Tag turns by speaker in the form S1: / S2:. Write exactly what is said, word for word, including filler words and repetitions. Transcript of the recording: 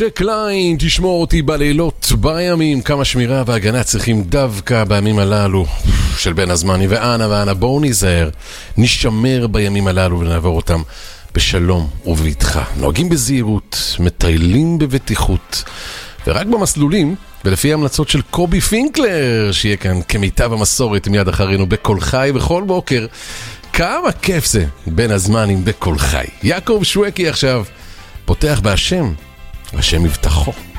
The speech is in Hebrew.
S1: קליין, תשמור אותי בלילות, בימים, כמה שמירה והגנה צריכים דווקא בימים הללו של בין הזמני, ואנה ואנה בואו נזהר, נשמר בימים הללו ונעבור אותם בשלום ובבטחה, נוהגים בזהירות, מטיילים בבטיחות, ורק במסלולים, ולפי ההמלצות של קובי פינקלר, שיהיה כאן כמיטב המסורת מיד אחרינו בכל חי בכל בוקר. כמה כיף זה בין הזמנים בכל חי. יעקב שווקי עכשיו פותח בהשם, השם מבטחו.